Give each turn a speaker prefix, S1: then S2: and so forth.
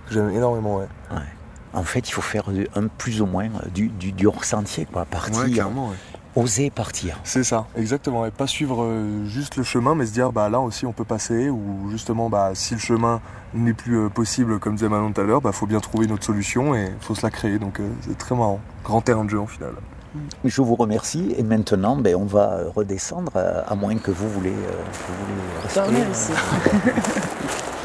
S1: J'aime énormément, ouais.
S2: Ouais. En fait, il faut faire un plus ou moins du hors-sentier, quoi. Partir,
S1: Ouais, carrément, ouais.
S2: oser partir.
S1: C'est ça, exactement. Et pas suivre juste le chemin, mais se dire, bah là aussi on peut passer, ou justement, bah si le chemin n'est plus possible, comme disait Manon tout à l'heure, bah faut bien trouver une autre solution et faut se la créer. Donc c'est très marrant. Grand terrain de jeu en final.
S2: Je vous remercie. Et maintenant, ben, on va redescendre, à moins que vous voulez rester.
S3: Dormir ici.